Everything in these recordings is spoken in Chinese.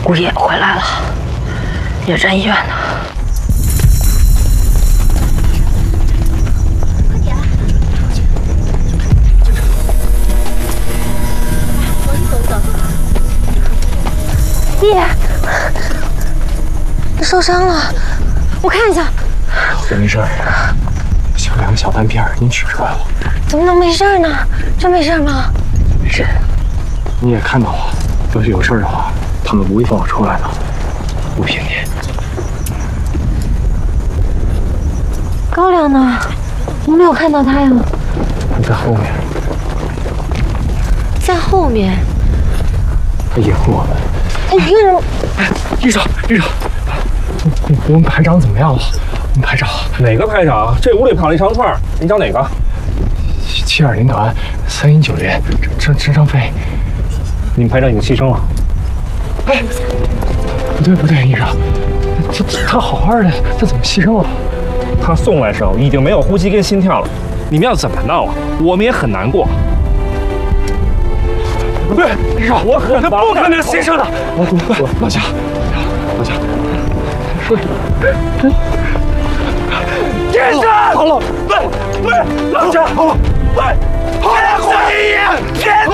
姑爷回来了，也在医院呢。 快点！往里走走。 爷，你受伤了，我看一下。 我没事儿，小2个小单片您取出来了。 怎么能没事呢？真没事吗？ 没事，你也看到了，要是有事的话，他们不会放我出来的。我骗你。 高粱呢？我没有看到他呀。 他在后面。 在后面。 他掩护我们。 他一个人。 医生，我们排长怎么样了？我们排长哪个排长？这屋里跑了一长串，你找哪个 ？720团319连张飞。 你们排长已经牺牲了。 哎，不对，医生，他好好的，他怎么牺牲了？ 他送来时候已经没有呼吸跟心跳了。你们要怎么闹啊？我们也很难过。 不对，医生， 我不可能牺牲的。 老贾，说天生， 好了， 喂，老贾，喂，快来回应！天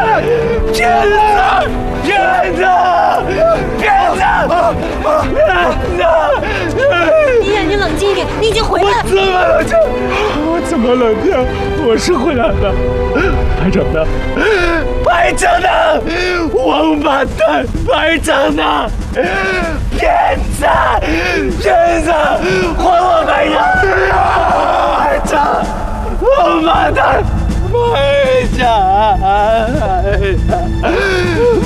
爷，你冷静一点，你已经回来了。 我怎么冷静？我是回来的。排长呢？排长呢？王八蛋！排长呢？骗子！还我排长！排长！王八蛋！排长！